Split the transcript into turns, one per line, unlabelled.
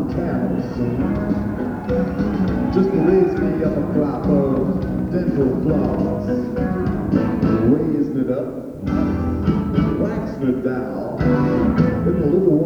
town soon. Just to raise me up a crop of dental floss, raising it up, waxing it down, in a little